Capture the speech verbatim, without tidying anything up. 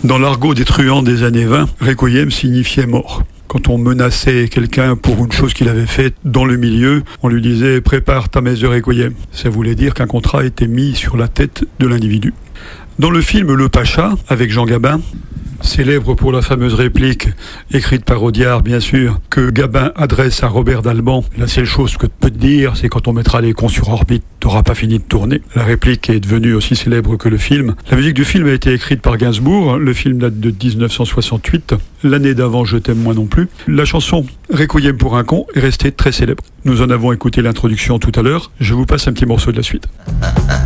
Dans l'argot des truands des années vingt, requiem signifiait mort. Quand on menaçait quelqu'un pour une chose qu'il avait faite dans le milieu, on lui disait « prépare ta messe de requiem ». Ça voulait dire qu'un contrat était mis sur la tête de l'individu. Dans le film Le Pacha, avec Jean Gabin, célèbre pour la fameuse réplique, écrite par Audiard bien sûr, que Gabin adresse à Robert d'Alban. La seule chose que tu peux te dire, c'est quand on mettra les cons sur orbite, t'auras pas fini de tourner. La réplique est devenue aussi célèbre que le film. La musique du film a été écrite par Gainsbourg, le film date de dix-neuf cent soixante-huit, l'année d'avant Je t'aime moi non plus. La chanson Requiem pour un con est restée très célèbre. Nous en avons écouté l'introduction tout à l'heure, je vous passe un petit morceau de la suite.